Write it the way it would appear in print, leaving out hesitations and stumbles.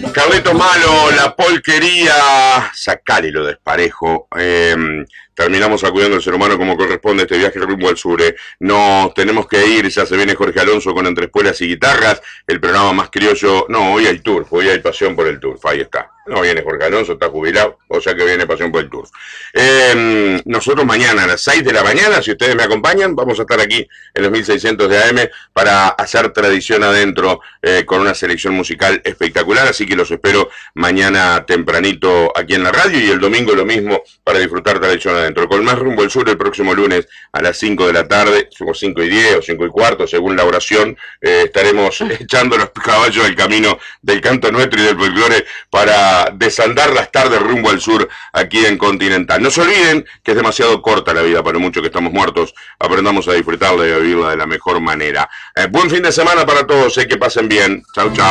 Carlitos Malo, la polquería, sacale lo desparejo. Terminamos acudiendo al ser humano como corresponde este viaje rumbo al sur. Nos tenemos que ir, ya se viene Jorge Alonso con Entre Espuelas y Guitarras, el programa más criollo. No, hoy hay turf, hoy hay pasión por el turf, ahí está. No viene Jorge Alonso, está jubilado, o sea que viene pasión por el turf. Nosotros mañana a las 6 de la mañana, si ustedes me acompañan, vamos a estar aquí en los 1600 de AM para hacer tradición adentro con una selección musical espectacular, así que los espero mañana tempranito aquí en la radio y el domingo lo mismo para disfrutar tradición adentro. Con más rumbo al sur el próximo lunes a las 5 de la tarde, o 5 y 10 o 5 y cuarto, según la oración, estaremos echando los caballos del camino del canto nuestro y del folclore para desandar las tardes rumbo al sur aquí en Continental. No se olviden que es demasiado corta la vida para muchos que estamos muertos. Aprendamos a disfrutarla y a vivirla de la mejor manera. Buen fin de semana para todos, que pasen bien. Chau, chau.